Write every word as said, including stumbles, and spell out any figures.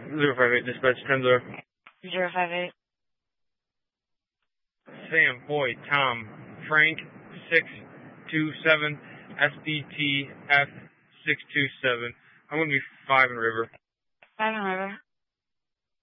Zero five eight dispatch ten zero. Zero five eight. Sam, Boy, Tom, Frank, six two seven, S B T F six two seven. I'm going to be five in River. Five in River.